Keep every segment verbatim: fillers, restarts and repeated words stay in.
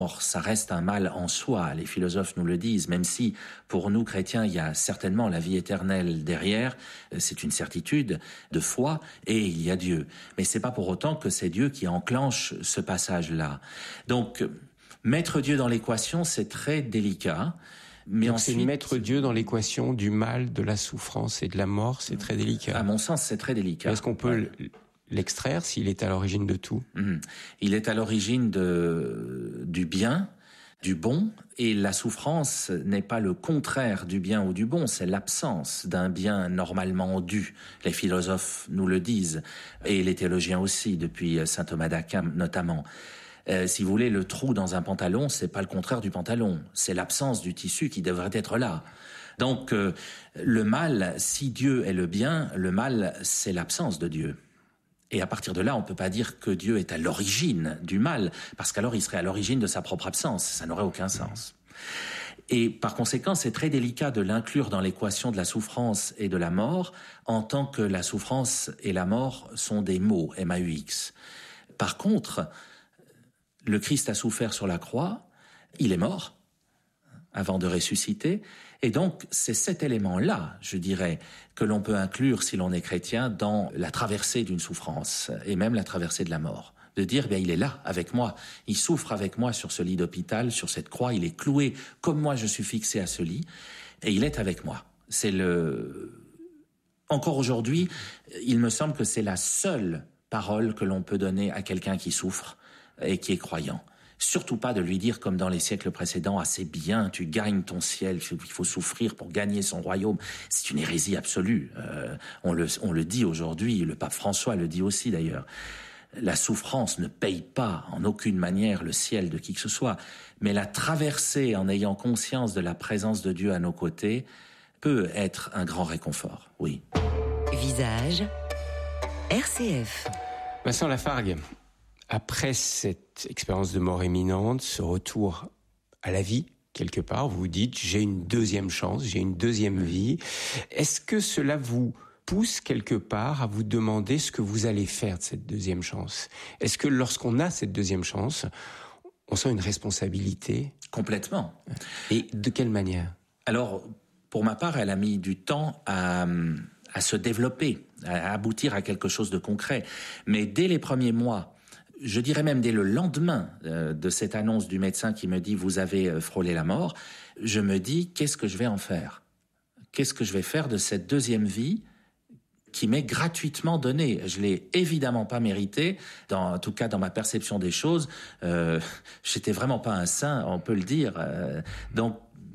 Or, ça reste un mal en soi, les philosophes nous le disent, même si pour nous chrétiens, il y a certainement la vie éternelle derrière, c'est une certitude de foi, et il y a Dieu. Mais c'est pas pour autant que c'est Dieu qui enclenche ce passage-là. Donc, mettre Dieu dans l'équation, c'est très délicat. Mais Donc ensuite, c'est mettre Dieu dans l'équation du mal, de la souffrance et de la mort, c'est très délicat. À mon sens, c'est très délicat. Est-ce qu'on peut ouais. l'extraire s'il est à l'origine de tout? Mmh. Il est à l'origine de, du bien, du bon, et la souffrance n'est pas le contraire du bien ou du bon, c'est l'absence d'un bien normalement dû. Les philosophes nous le disent, et les théologiens aussi, depuis saint Thomas d'Aquin notamment. Euh, si vous voulez, le trou dans un pantalon, c'est pas le contraire du pantalon, c'est l'absence du tissu qui devrait être là. Donc, euh, le mal, si Dieu est le bien, le mal, c'est l'absence de Dieu. Et à partir de là, on peut pas dire que Dieu est à l'origine du mal, parce qu'alors il serait à l'origine de sa propre absence. Ça n'aurait aucun sens. Et par conséquent, c'est très délicat de l'inclure dans l'équation de la souffrance et de la mort, en tant que la souffrance et la mort sont des mots, M A U X. Par contre, le Christ a souffert sur la croix, il est mort avant de ressusciter, et donc c'est cet élément-là, je dirais, que l'on peut inclure si l'on est chrétien dans la traversée d'une souffrance, et même la traversée de la mort. De dire, bien, il est là, avec moi, il souffre avec moi sur ce lit d'hôpital, sur cette croix, il est cloué comme moi je suis fixé à ce lit, et il est avec moi. C'est le... Encore aujourd'hui, il me semble que c'est la seule parole que l'on peut donner à quelqu'un qui souffre, et qui est croyant. Surtout pas de lui dire, comme dans les siècles précédents, ah c'est bien, tu gagnes ton ciel, il faut souffrir pour gagner son royaume. C'est une hérésie absolue. Euh, on le, on le dit aujourd'hui, le pape François le dit aussi d'ailleurs. La souffrance ne paye pas en aucune manière le ciel de qui que ce soit, mais la traverser en ayant conscience de la présence de Dieu à nos côtés peut être un grand réconfort, oui. Visage, R C F. Vincent Lafargue, après cette expérience de mort imminente, ce retour à la vie, quelque part, vous vous dites, j'ai une deuxième chance, j'ai une deuxième vie. Est-ce que cela vous pousse quelque part à vous demander ce que vous allez faire de cette deuxième chance? Est-ce que lorsqu'on a cette deuxième chance, on sent une responsabilité? Complètement. Et de quelle manière? Alors, pour ma part, elle a mis du temps à... à se développer, à aboutir à quelque chose de concret. Mais dès les premiers mois, je dirais même dès le lendemain euh, de cette annonce du médecin qui me dit « vous avez frôlé la mort », je me dis « qu'est-ce que je vais en faire ? Qu'est-ce que je vais faire de cette deuxième vie qui m'est gratuitement donnée ? Je l'ai évidemment pas méritée, dans, en tout cas dans ma perception des choses. Euh, j'étais vraiment pas un saint, on peut le dire. Euh, donc,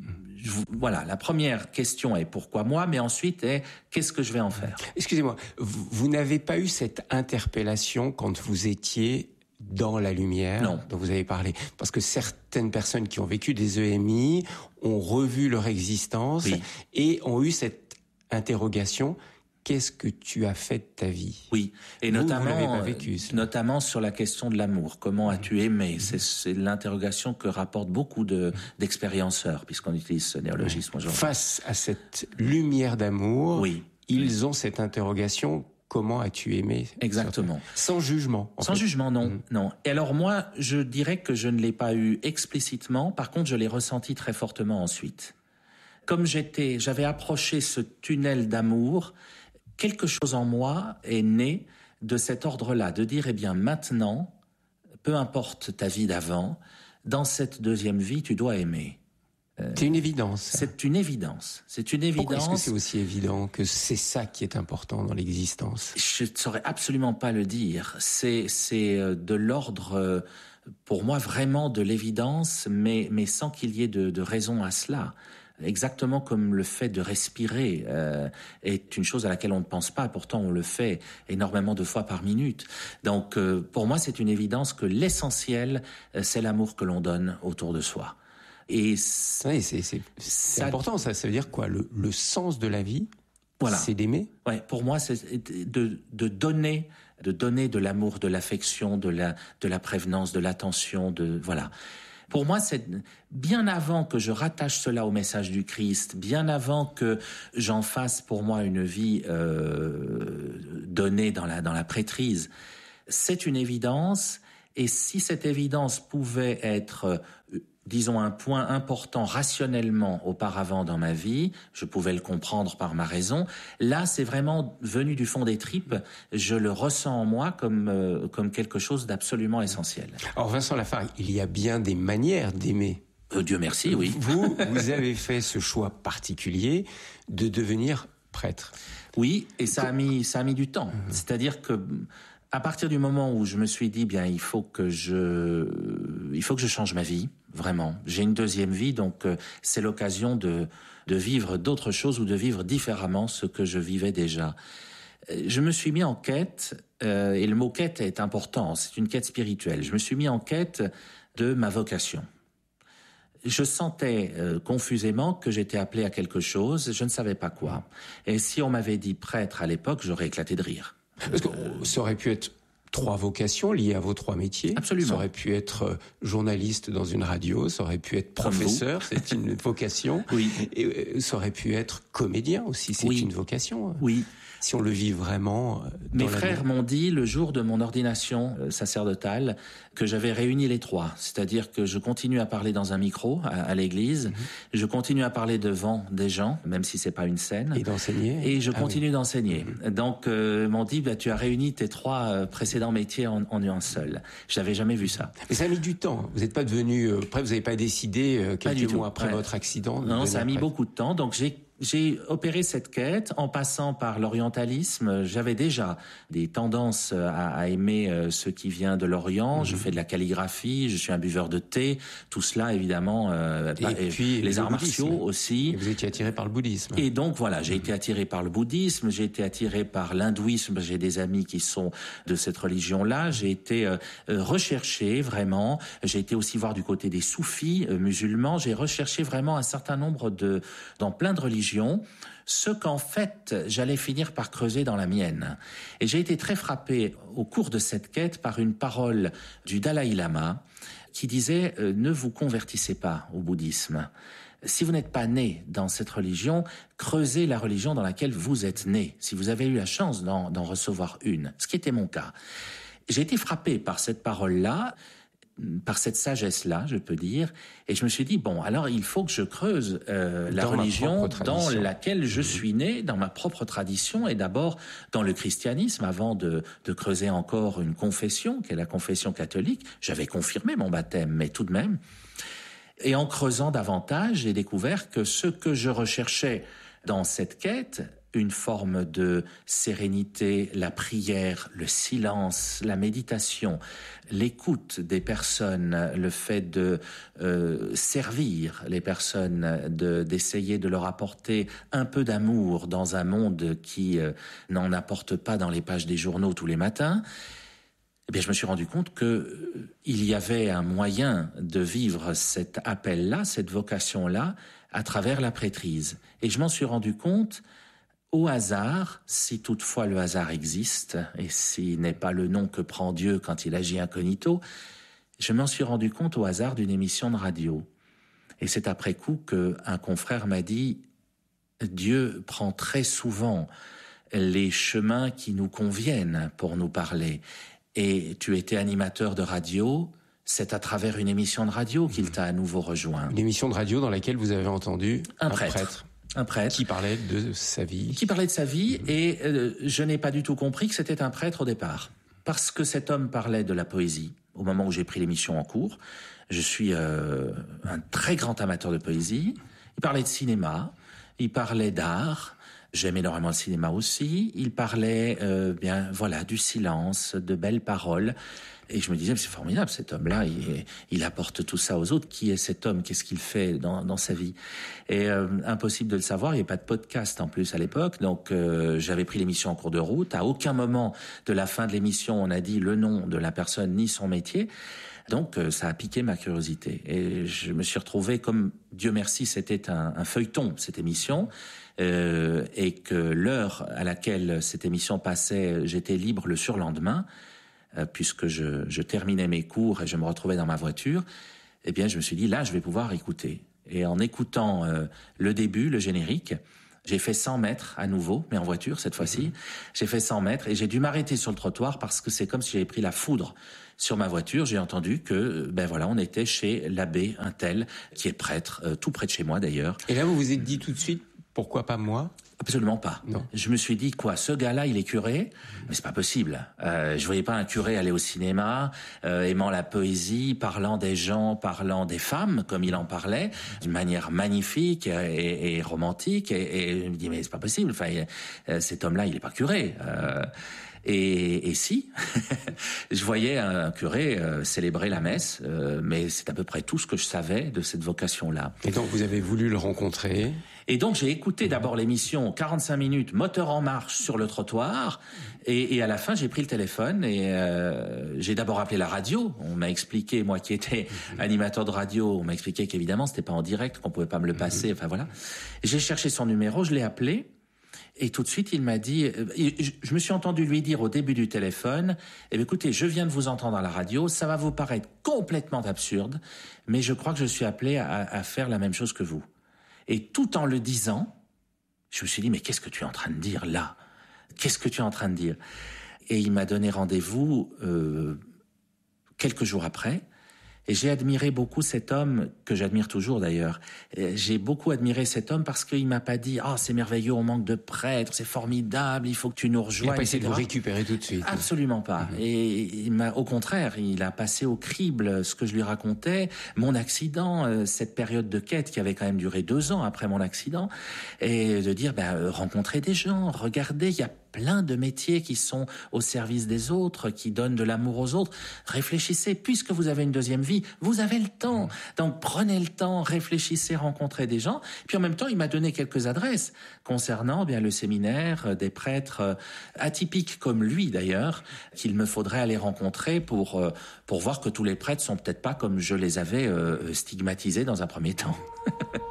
voilà, la première question est pourquoi moi, mais ensuite est qu'est-ce que je vais en faire ? Excusez-moi, vous, vous n'avez pas eu cette interpellation quand vous étiez dans la lumière non. dont vous avez parlé? Parce que certaines personnes qui ont vécu des E M I ont revu leur existence oui. et ont eu cette interrogation. Qu'est-ce que tu as fait de ta vie? Oui, et vous, notamment, vous l'avez pas vécu, notamment sur la question de l'amour. Comment as-tu aimé? C'est, c'est l'interrogation que rapportent beaucoup de, d'expérienceurs, puisqu'on utilise ce néologisme aujourd'hui. Face à cette lumière d'amour, oui. ils oui. ont cette interrogation. Comment as-tu aimé? Exactement. Sans jugement. Sans fait. jugement, non, mmh. non. Et alors moi, je dirais que je ne l'ai pas eu explicitement. Par contre, je l'ai ressenti très fortement ensuite. Comme j'étais, j'avais approché ce tunnel d'amour. Quelque chose en moi est né de cet ordre-là, de dire, eh bien, maintenant, peu importe ta vie d'avant, dans cette deuxième vie, tu dois aimer. Euh, c'est une évidence. Ça. C'est une évidence. C'est une évidence. Pourquoi est-ce que c'est aussi évident que c'est ça qui est important dans l'existence? Je ne saurais absolument pas le dire. C'est, c'est de l'ordre, pour moi, vraiment de l'évidence, mais, mais sans qu'il y ait de, de raison à cela. Exactement comme le fait de respirer euh, est une chose à laquelle on ne pense pas, pourtant on le fait énormément de fois par minute. Donc euh, pour moi c'est une évidence que l'essentiel euh, c'est l'amour que l'on donne autour de soi. Et c- oui, c'est, c'est, c'est ça, important ça, ça veut dire quoi? Le, le sens de la vie, voilà. C'est d'aimer? Ouais, pour moi c'est de, de donner, de donner de l'amour, de l'affection, de la, de la prévenance, de l'attention, de voilà. Pour moi, c'est bien avant que je rattache cela au message du Christ, bien avant que j'en fasse pour moi une vie euh, donnée dans la dans la prêtrise, c'est une évidence Et si cette évidence pouvait être, euh, disons, un point important rationnellement auparavant dans ma vie, je pouvais le comprendre par ma raison. Là, c'est vraiment venu du fond des tripes. Je le ressens en moi comme euh, comme quelque chose d'absolument essentiel. Alors Vincent Lafargue, il y a bien des manières d'aimer. Euh, Dieu merci, oui. Vous, vous avez fait ce choix particulier de devenir prêtre. Oui, et ça a mis ça a mis du temps. Mmh. C'est-à-dire que à partir du moment où je me suis dit bien il faut que je il faut que je change ma vie, vraiment. J'ai une deuxième vie, donc euh, c'est l'occasion de de vivre d'autres choses ou de vivre différemment ce que je vivais déjà. Je me suis mis en quête, euh, et le mot quête est important, c'est une quête spirituelle. Je me suis mis en quête de ma vocation. Je sentais euh, confusément que j'étais appelé à quelque chose, je ne savais pas quoi. Et si on m'avait dit prêtre à l'époque, j'aurais éclaté de rire. Parce que ça aurait pu être trois vocations liées à vos trois métiers. Absolument. Ça aurait pu être journaliste dans une radio, ça aurait pu être professeur, c'est une vocation. Oui. Et ça aurait pu être comédien aussi, c'est oui. une vocation. Oui. Si on le vit vraiment. Mes frères m'ont dit le jour de mon ordination euh, sacerdotale que j'avais réuni les trois. C'est-à-dire que je continue à parler dans un micro à, à l'église, mm-hmm. je continue à parler devant des gens, même si c'est pas une scène. Et d'enseigner. Et je ah, continue oui. d'enseigner. Mm-hmm. Donc, euh, m'ont dit, bah, tu as réuni tes trois euh, précédents métiers en, en un seul. Je n'avais jamais vu ça. Mais ça a mis du temps. Vous n'êtes pas devenu, euh, après, vous n'avez pas décidé euh, quelques mois après ouais. votre accident. Non, ça a mis prêtre. beaucoup de temps. Donc, j'ai J'ai opéré cette quête en passant par l'orientalisme. J'avais déjà des tendances à, à aimer ce qui vient de l'Orient. Mmh. Je fais de la calligraphie, je suis un buveur de thé. Tout cela, évidemment, euh, et, et puis les le arts bouddhisme. martiaux aussi. Et vous étiez attiré par le bouddhisme. Et donc, voilà, j'ai mmh. été attiré par le bouddhisme, j'ai été attiré par l'hindouisme. J'ai des amis qui sont de cette religion-là. J'ai été euh, recherché, vraiment. J'ai été aussi voir du côté des soufis euh, musulmans. J'ai recherché vraiment un certain nombre de, dans plein de religions, ce qu'en fait j'allais finir par creuser dans la mienne. Et j'ai été très frappé au cours de cette quête par une parole du Dalai Lama qui disait euh, « Ne vous convertissez pas au bouddhisme. Si vous n'êtes pas né dans cette religion, creusez la religion dans laquelle vous êtes né, si vous avez eu la chance d'en, d'en recevoir une. » Ce qui était mon cas. J'ai été frappé par cette parole-là, par cette sagesse-là, je peux dire, et je me suis dit, bon, alors il faut que je creuse euh, la religion dans laquelle je mmh. suis né, dans ma propre tradition, et d'abord dans le christianisme, avant de, de creuser encore une confession, qui est la confession catholique. J'avais confirmé mon baptême, mais tout de même. Et en creusant davantage, j'ai découvert que ce que je recherchais dans cette quête, une forme de sérénité, la prière, le silence, la méditation, l'écoute des personnes, le fait de euh, servir les personnes, de, d'essayer de leur apporter un peu d'amour dans un monde qui euh, n'en apporte pas dans les pages des journaux tous les matins. Eh bien, je me suis rendu compte que euh, il y avait un moyen de vivre cet appel-là, cette vocation-là, à travers la prêtrise. Et je m'en suis rendu compte au hasard, si toutefois le hasard existe, et s'il n'est pas le nom que prend Dieu quand il agit incognito, je m'en suis rendu compte au hasard d'une émission de radio. Et c'est après coup qu'un confrère m'a dit « Dieu prend très souvent les chemins qui nous conviennent pour nous parler. Et tu étais animateur de radio, c'est à travers une émission de radio qu'il t'a à nouveau rejoint. » Une émission de radio dans laquelle vous avez entendu un, un prêtre. prêtre. Un prêtre. Qui parlait de sa vie. Qui parlait de sa vie, mmh. et euh, je n'ai pas du tout compris que c'était un prêtre au départ. Parce que cet homme parlait de la poésie. Au moment où j'ai pris l'émission en cours, je suis euh, un très grand amateur de poésie. Il parlait de cinéma, il parlait d'art. J'aime énormément le cinéma aussi. Il parlait, euh, bien, voilà, du silence, de belles paroles. Et je me disais, c'est formidable, cet homme-là, il, il apporte tout ça aux autres. Qui est cet homme? Qu'est-ce qu'il fait dans, dans sa vie? Et euh, impossible de le savoir, il n'y avait pas de podcast en plus à l'époque, donc euh, j'avais pris l'émission en cours de route. À aucun moment de la fin de l'émission, on a dit le nom de la personne ni son métier. Donc euh, ça a piqué ma curiosité. Et je me suis retrouvé, comme Dieu merci, c'était un, un feuilleton, cette émission, euh, et que l'heure à laquelle cette émission passait, j'étais libre le surlendemain, puisque je, je terminais mes cours et je me retrouvais dans ma voiture, eh bien, je me suis dit, là, je vais pouvoir écouter. Et en écoutant euh, le début, le générique, J'ai fait cent mètres à nouveau, mais en voiture cette fois-ci. Mmh. J'ai fait cent mètres et j'ai dû m'arrêter sur le trottoir parce que c'est comme si j'avais pris la foudre sur ma voiture. J'ai entendu que, ben voilà, on était chez l'abbé un tel qui est prêtre, euh, tout près de chez moi d'ailleurs. Et là, vous vous êtes dit tout de suite, pourquoi pas moi ? Absolument pas. Non. Je me suis dit, quoi, ce gars-là, il est curé, mais c'est pas possible. Euh, je voyais pas un curé aller au cinéma, euh, aimant la poésie, parlant des gens, parlant des femmes, comme il en parlait, d'une manière magnifique et, et romantique. Et, et je me dis, mais c'est pas possible. Enfin, euh, cet homme-là, il est pas curé. Euh, Et, et si, je voyais un curé euh, célébrer la messe, euh, mais c'est à peu près tout ce que je savais de cette vocation-là. Et donc vous avez voulu le rencontrer ? Et donc j'ai écouté d'abord l'émission quarante-cinq minutes, moteur en marche sur le trottoir, et, et à la fin j'ai pris le téléphone et euh, j'ai d'abord appelé la radio. On m'a expliqué, moi qui étais animateur de radio, on m'a expliqué qu'évidemment c'était pas en direct, qu'on pouvait pas me le passer. Enfin voilà. Et j'ai cherché son numéro, je l'ai appelé. Et tout de suite, il m'a dit, je me suis entendu lui dire au début du téléphone, eh bien, écoutez, je viens de vous entendre à la radio, ça va vous paraître complètement absurde, mais je crois que je suis appelé à, à faire la même chose que vous. Et tout en le disant, je me suis dit, mais qu'est-ce que tu es en train de dire là ? Qu'est-ce que tu es en train de dire ? Et il m'a donné rendez-vous euh, quelques jours après. Et j'ai admiré beaucoup cet homme, que j'admire toujours d'ailleurs. J'ai beaucoup admiré cet homme parce qu'il m'a pas dit « Ah, oh, c'est merveilleux, on manque de prêtres, c'est formidable, il faut que tu nous rejoignes. » Il n'a pas essayé de vous récupérer tout de suite. Absolument pas. Mmh. Et il m'a, au contraire, il a passé au crible ce que je lui racontais, mon accident, cette période de quête qui avait quand même duré deux ans après mon accident, et de dire ben, « Rencontrer des gens, regardez, il y a plein de métiers qui sont au service des autres, qui donnent de l'amour aux autres. Réfléchissez, puisque vous avez une deuxième vie, vous avez le temps. Donc prenez le temps, réfléchissez, rencontrez des gens. » Puis en même temps, il m'a donné quelques adresses concernant bien le séminaire des prêtres atypiques comme lui d'ailleurs, qu'il me faudrait aller rencontrer pour pour voir que tous les prêtres sont peut-être pas comme je les avais euh, stigmatisés dans un premier temps.